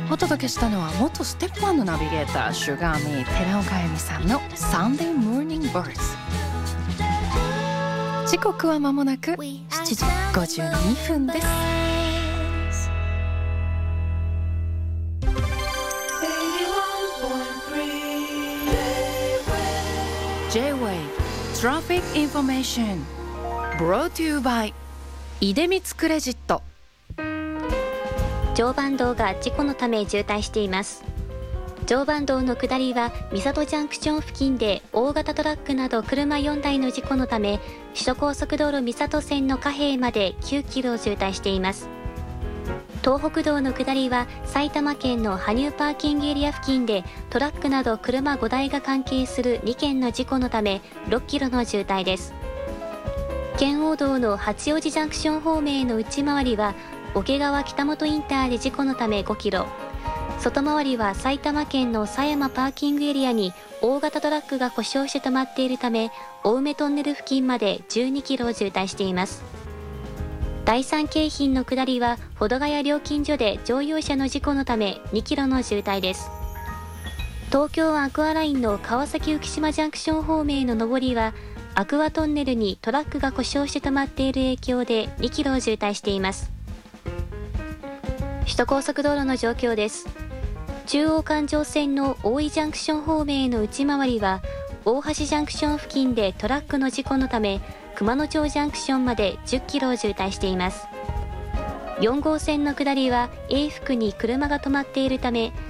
お届けしたのは元ステップ1のナビゲーターシュガーミー寺岡由美さんの Sunday Morning Birds。 時刻は間もなく7時52分です。J-Wave Traffic Information Brought to you by 出光クレジット。 常磐道が事故のため渋滞しています。常磐道の下りは三郷ジャンクション付近で大型トラックなど車4台の事故のため、首都高速道路三郷線の貨幣まで9キロ渋滞しています。東北道の下りは埼玉県の羽生パーキングエリア付近でトラックなど車5台が関係する2件の事故のため6キロの渋滞です。圏央道の八王子ジャンクション方面への内回りは桶川北本インターで事故のため5キロ、外回りは埼玉県の狭山パーキングエリアに大型トラックが故障して止まっているため青梅トンネル付近まで12キロ渋滞しています。第三京浜の下りは保土ヶ谷料金所で乗用車の事故のため2キロの渋滞です。東京アクアラインの川崎浮島ジャンクション方面への上りはアクアトンネルにトラックが故障して止まっている影響で2キロ渋滞しています。首都高速道路の状況です。中央環状線の大井ジャンクション方面への内回りは大橋ジャンクション付近でトラックの事故のため熊野町ジャンクションまで10キロ渋滞しています。4号線の下りは永福に車が止まっているため